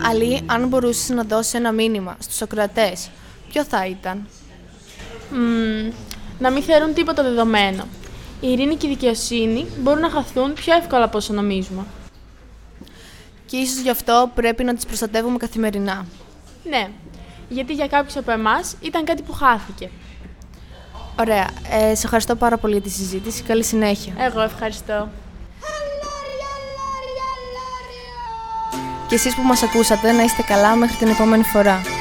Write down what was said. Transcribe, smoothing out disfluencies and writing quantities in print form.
Αλή, αν μπορούσες να δώσεις ένα μήνυμα στους ακροατές, ποιο θα ήταν? Να μην θεωρούν τίποτα δεδομένο. Η ειρήνη και η δικαιοσύνη μπορούν να χαθούν πιο εύκολα από όσο νομίζουμε. Και ίσως γι' αυτό πρέπει να τις προστατεύουμε καθημερινά. Ναι, γιατί για κάποιους από εμάς ήταν κάτι που χάθηκε. Ωραία. Σε ευχαριστώ πάρα πολύ για τη συζήτηση. Καλή συνέχεια. Εγώ ευχαριστώ. Και εσείς που μας ακούσατε, να είστε καλά μέχρι την επόμενη φορά.